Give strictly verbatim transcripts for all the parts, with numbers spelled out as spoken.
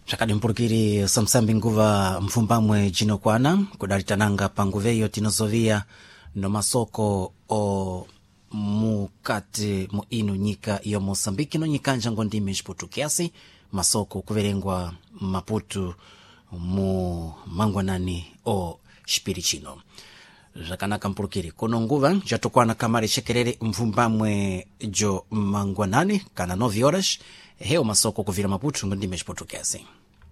Chakadi mpurukiri samsambi nguva mfumbamwe jinokwana kudalitananga panguveyo tinozovia no masoko o mukati mu inu nyika yo Mosambiki no nyikanja ngondime chiputu kiasi masoko kuverengwa Maputo mu mangwanani o Chipirichino. Zakanaka mpurukiri kono nguva jatokwana kamari chekerere mfumbamwe jo mangwanani kana nove horas heo masoko kuvira Maputo ngondime chiputu kiasi.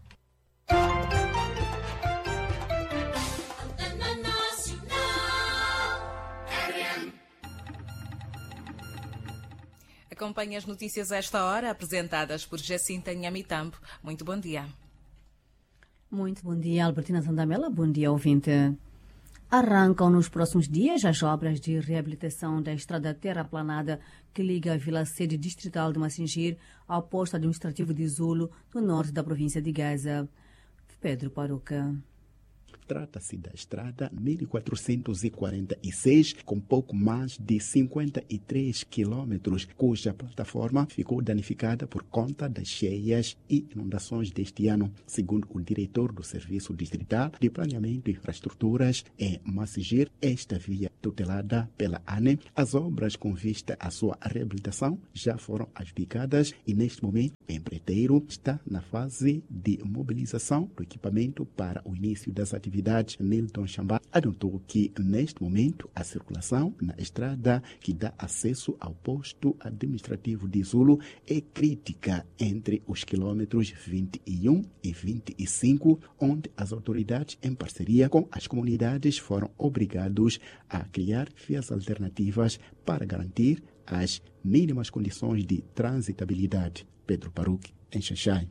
Acompanhe as notícias a esta hora, apresentadas por Jacinta Nhamitambo. Muito bom dia. Muito bom dia, Albertina Zandamela. Bom dia, ouvinte. Arrancam nos próximos dias as obras de reabilitação da estrada terraplanada que liga a Vila Sede Distrital de Massingir ao posto administrativo de Zulo, no norte da província de Gaza. Pedro Paruca. Trata-se da estrada mil quatrocentos e quarenta e seis, com pouco mais de cinquenta e três quilômetros, cuja plataforma ficou danificada por conta das cheias e inundações deste ano. Segundo o diretor do Serviço Distrital de Planeamento e Infraestruturas em Massingir, esta via tutelada pela A N E, as obras com vista à sua reabilitação já foram adjudicadas e, neste momento, o empreiteiro está na fase de mobilização do equipamento para o início das atividades. Nilton Chamba adiantou que, neste momento, a circulação na estrada que dá acesso ao posto administrativo de Zulo é crítica entre os quilômetros vinte e um e vinte e cinco, onde as autoridades, em parceria com as comunidades, foram obrigados a criar vias alternativas para garantir as mínimas condições de transitabilidade. Pedro Paruque, em Xaxai.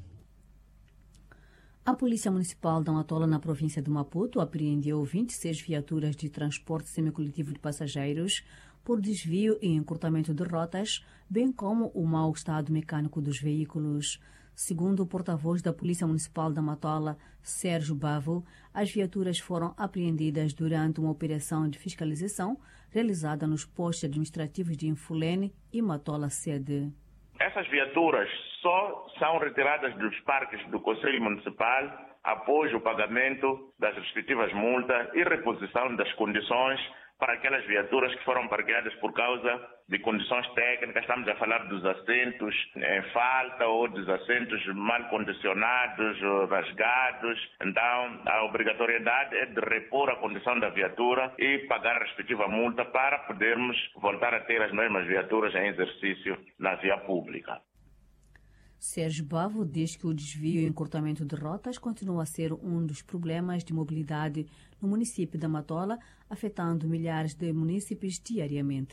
A Polícia Municipal da Matola, na província de Maputo, apreendeu vinte e seis viaturas de transporte semicoletivo de passageiros por desvio e encurtamento de rotas, bem como o mau estado mecânico dos veículos. Segundo o porta-voz da Polícia Municipal da Matola, Sérgio Bavo, as viaturas foram apreendidas durante uma operação de fiscalização realizada nos postos administrativos de Infulene e Matola Sede. Essas viaturas só são retiradas dos parques do Conselho Municipal após o pagamento das respectivas multas e reposição das condições para aquelas viaturas que foram parqueadas por causa de condições técnicas. Estamos a falar dos assentos em falta ou dos assentos mal condicionados, rasgados. Então, a obrigatoriedade é de repor a condição da viatura e pagar a respectiva multa para podermos voltar a ter as mesmas viaturas em exercício na via pública. Sérgio Bavo diz que o desvio e encurtamento de rotas continua a ser um dos problemas de mobilidade no município da Matola, afetando milhares de munícipes diariamente.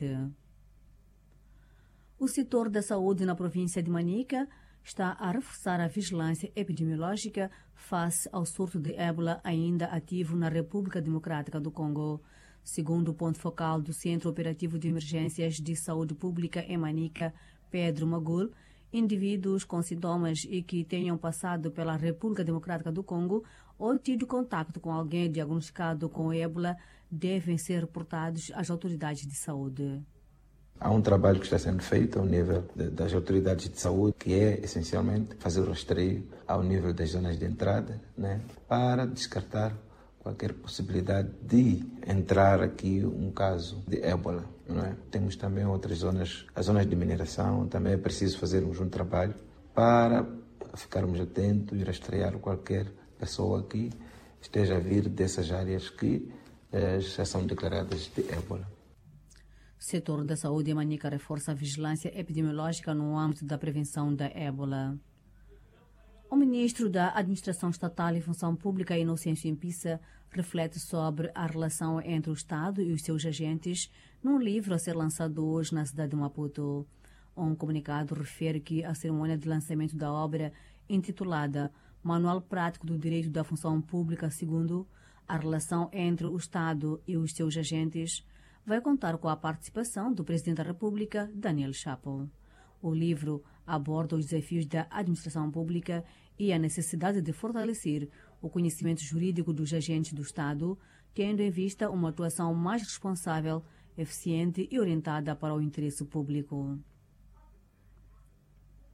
O setor da saúde na província de Manica está a reforçar a vigilância epidemiológica face ao surto de ébola ainda ativo na República Democrática do Congo. Segundo o ponto focal do Centro Operativo de Emergências de Saúde Pública em Manica, Pedro Magul, indivíduos com sintomas e que tenham passado pela República Democrática do Congo ou tido contato com alguém diagnosticado com ébola devem ser reportados às autoridades de saúde. Há um trabalho que está sendo feito ao nível de, das autoridades de saúde, que é essencialmente fazer o rastreio ao nível das zonas de entrada, né, para descartar qualquer possibilidade de entrar aqui um caso de ébola. Não é? Temos também outras zonas, as zonas de mineração, também é preciso fazermos um trabalho para ficarmos atentos e rastrear qualquer pessoa que esteja a vir dessas áreas que eh, já são declaradas de ébola. O setor da saúde em Manica reforça a vigilância epidemiológica no âmbito da prevenção da ébola. O ministro da Administração Estatal e Função Pública, Inocêncio Impissa, reflete sobre a relação entre o Estado e os seus agentes num livro a ser lançado hoje na cidade de Maputo. Um comunicado refere que a cerimônia de lançamento da obra, intitulada Manual Prático do Direito da Função Pública segundo a relação entre o Estado e os seus agentes, vai contar com a participação do Presidente da República, Daniel Chapo. O livro aborda os desafios da administração pública e a necessidade de fortalecer o conhecimento jurídico dos agentes do Estado, tendo em vista uma atuação mais responsável, eficiente e orientada para o interesse público.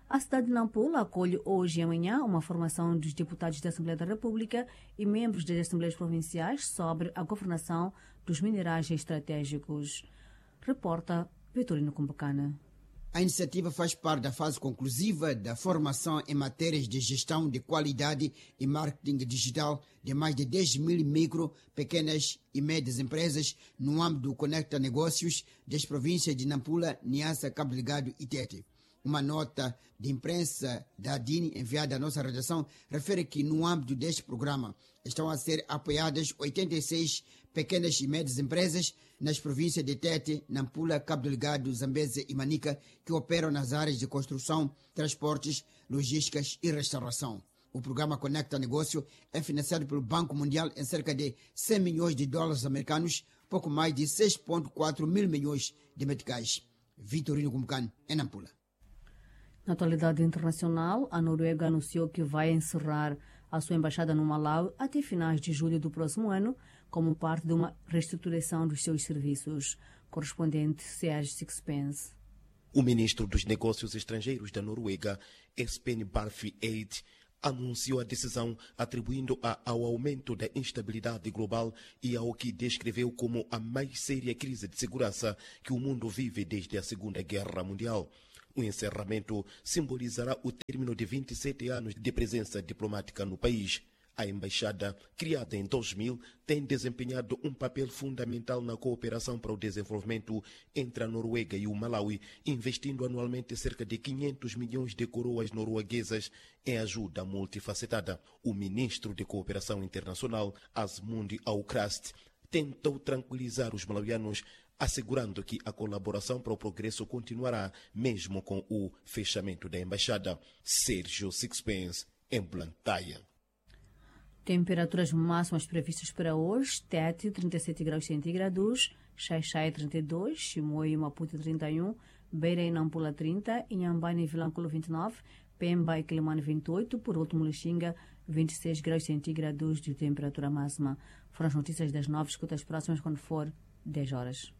A cidade de Nampula acolhe hoje e amanhã uma formação dos deputados da Assembleia da República e membros das Assembleias Provinciais sobre a governação dos minerais estratégicos. Reporta Vitorino Cumbacana. A iniciativa faz parte da fase conclusiva da formação em matérias de gestão de qualidade e marketing digital de mais de dez mil micro, pequenas e médias empresas no âmbito do Conecta Negócios das províncias de Nampula, Niassa, Cabo Delgado e Tete. Uma nota de imprensa da A D I N enviada à nossa redação refere que no âmbito deste programa estão a ser apoiadas oitenta e seis pequenas e médias empresas nas províncias de Tete, Nampula, Cabo Delgado, Zambeze e Manica, que operam nas áreas de construção, transportes, logísticas e restauração. O programa Conecta Negócio é financiado pelo Banco Mundial em cerca de cem milhões de dólares americanos, pouco mais de seis vírgula quatro mil milhões de meticais. Vitorino Cumbacana, em Nampula. Na atualidade internacional, a Noruega anunciou que vai encerrar a sua embaixada no Malawi até finais de julho do próximo ano, como parte de uma reestruturação dos seus serviços. Correspondente Serge Sixpence. O ministro dos Negócios Estrangeiros da Noruega, Espen Barth Eide, anunciou a decisão atribuindo-a ao aumento da instabilidade global e ao que descreveu como a mais séria crise de segurança que o mundo vive desde a Segunda Guerra Mundial. O encerramento simbolizará o término de vinte e sete anos de presença diplomática no país. A embaixada, criada em dois mil, tem desempenhado um papel fundamental na cooperação para o desenvolvimento entre a Noruega e o Malawi, investindo anualmente cerca de quinhentos milhões de coroas norueguesas em ajuda multifacetada. O ministro de Cooperação Internacional, Asmund Aukrust, tentou tranquilizar os malauianos, assegurando que a colaboração para o progresso continuará mesmo com o fechamento da embaixada. Sérgio Sixpence, em Blantyre. Temperaturas máximas previstas para hoje: Tete, trinta e sete graus centígrados, Xai-Xai, trinta e dois, Chimoio e Maputo, trinta e um, Beira e Nampula, trinta, Inhambane e Vilanculo, vinte e nove, Pemba e Quelimane, vinte e oito, por último, Lixinga, vinte e seis graus centígrados de temperatura máxima. Foram as notícias das nove, escutas próximas quando for dez horas.